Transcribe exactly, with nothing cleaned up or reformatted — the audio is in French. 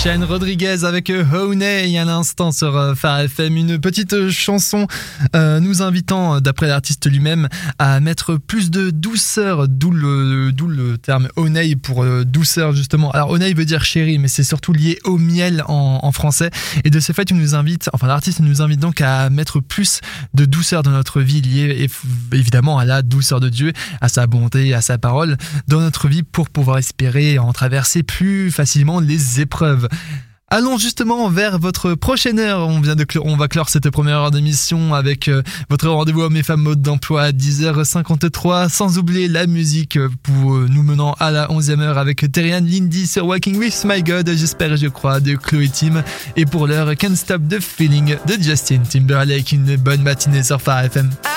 Shane Rodriguez avec Honey à l'instant sur Phare F M. Une petite chanson euh, nous invitant, d'après l'artiste lui-même, à mettre plus de douceur, d'où le, d'où le terme Honey pour euh, douceur justement. Alors Honey veut dire chéri, mais c'est surtout lié au miel en, en français. Et de ce fait, il nous invite, enfin l'artiste nous invite donc à mettre plus de douceur dans notre vie, liée évidemment à la douceur de Dieu, à sa bonté, à sa parole dans notre vie pour pouvoir espérer en traverser plus facilement les épreuves. Allons justement vers votre prochaine heure. On vient de clore, on va clore cette première heure d'émission avec euh, votre rendez-vous Hommes et Femmes Mode d'Emploi à dix heures cinquante-trois. Sans oublier la musique pour euh, nous menant à la onzième heure avec Terrian Lindy sur Walking With My God, j'espère et je crois, de Chloé Tim. Et pour l'heure, Can't Stop the Feeling de Justin Timberlake. Une bonne matinée sur Phare F M.